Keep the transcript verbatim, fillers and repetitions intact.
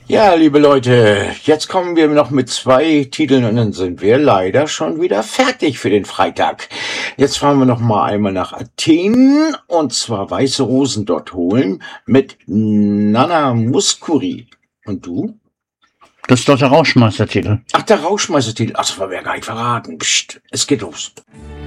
Ja, liebe Leute, jetzt kommen wir noch mit zwei Titeln und dann sind wir leider schon wieder fertig für den Freitag. Jetzt fahren wir noch mal einmal nach Athen und zwar Weiße Rosen dort holen mit Nana Mouskouri. Und du? Das ist doch der Rauschmeistertitel. Ach, der Rauschmeistertitel. Ach, das wollen wir ja gar nicht verraten. Psst, es geht los.